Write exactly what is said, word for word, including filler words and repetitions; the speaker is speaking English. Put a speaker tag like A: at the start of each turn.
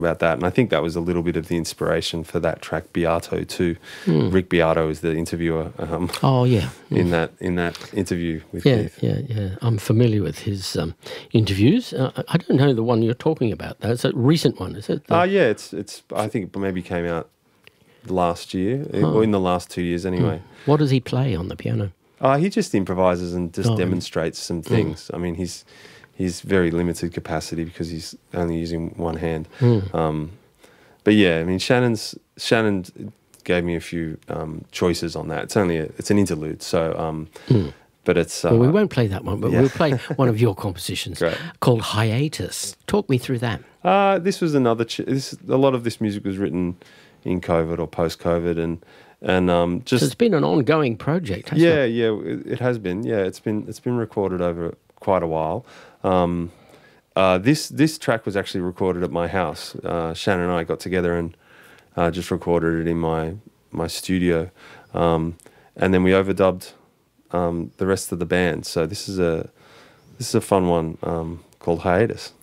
A: about that. And I think that was a little bit of the inspiration for that track Beato too.
B: Mm.
A: Rick Beato is the interviewer. Um,
B: oh yeah,
A: in mm. that in that interview with
B: yeah,
A: Keith.
B: Yeah, yeah, yeah. I'm familiar with his um, interviews. Uh, I don't know the one you're talking about. Though. It's a recent one, is it?
A: Ah, uh, yeah. It's it's. I think it maybe came out last year,
B: oh.
A: or in the last two years anyway.
B: Mm. What does he play on the piano?
A: Uh, he just improvises and just oh, demonstrates some things.
B: Mm.
A: I mean, he's he's very limited capacity because he's only using one hand.
B: Mm.
A: Um, but yeah, I mean, Shannon's Shannon gave me a few um, choices on that. It's only a, it's an interlude, so um,
B: mm.
A: but it's. Uh,
B: well, we won't play that one, but
A: yeah.
B: we'll play one of your compositions
A: Great.
B: Called Hiatus. Talk me through that.
A: Uh, this was another. Ch- this a lot of this music was written in COVID or post-COVID, and and um, just
B: so it's been an ongoing project, hasn't
A: yeah,
B: it?
A: yeah, it, it has been. Yeah, it's been it's been recorded over quite a while. Um, uh, this this track was actually recorded at my house. Uh, Shannon and I got together and uh, just recorded it in my my studio, um, and then we overdubbed um, the rest of the band. So this is a this is a fun one um, called Hiatus.